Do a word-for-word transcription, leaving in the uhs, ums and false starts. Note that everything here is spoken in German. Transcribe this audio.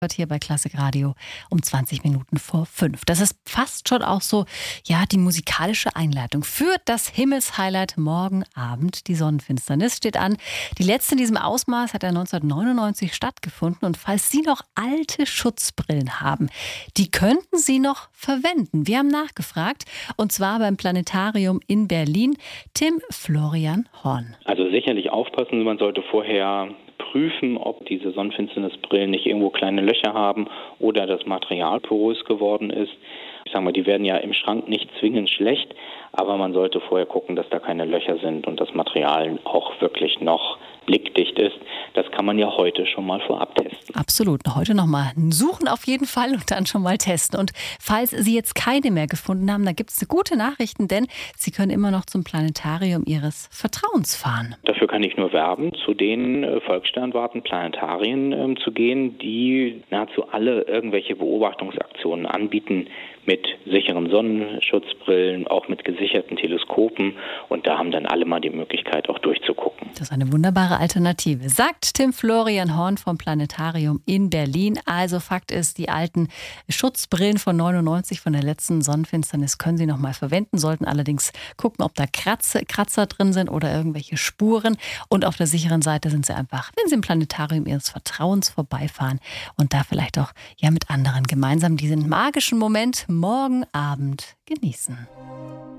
Hier bei Klassik Radio um zwanzig Minuten vor fünf. Das ist fast schon auch so, ja, die musikalische Einleitung für das Himmelshighlight morgen Abend. Die Sonnenfinsternis steht an. Die letzte in diesem Ausmaß hat ja neunzehnhundertneunundneunzig stattgefunden. Und falls Sie noch alte Schutzbrillen haben, die könnten Sie noch verwenden. Wir haben nachgefragt, und zwar beim Planetarium in Berlin. Tim Florian Horn. Also sicherlich aufpassen, man sollte vorher prüfen, ob diese Sonnenfinsternisbrillen nicht irgendwo kleine Löcher haben oder das Material porös geworden ist. Ich sage mal, die werden ja im Schrank nicht zwingend schlecht, aber man sollte vorher gucken, dass da keine Löcher sind und das Material auch wirklich noch blickdicht ist. Das kann man ja heute schon mal vorab testen. Absolut. Heute noch mal suchen auf jeden Fall und dann schon mal testen. Und falls Sie jetzt keine mehr gefunden haben, da gibt es gute Nachrichten, denn Sie können immer noch zum Planetarium Ihres Vertrauens fahren. Dafür kann ich nur werben, zu den äh, Volkssternwarten Planetarien ähm, zu gehen, die nahezu alle irgendwelche Beobachtungsaktionen anbieten mit sicheren Sonnenschutzbrillen, auch mit gesicherten Teleskopen. Und da haben dann alle mal die Möglichkeit, auch durchzugucken. Das ist eine wunderbare Alternative, sagt Tim Florian Horn vom Planetarium in Berlin. Also Fakt ist, die alten Schutzbrillen von neunundneunzig von der letzten Sonnenfinsternis können Sie noch mal verwenden, sollten allerdings gucken, ob da Kratze, Kratzer drin sind oder irgendwelche Spuren. Und auf der sicheren Seite sind Sie einfach, wenn Sie im Planetarium Ihres Vertrauens vorbeifahren und da vielleicht auch ja mit anderen gemeinsam diesen magischen Moment morgen Abend genießen.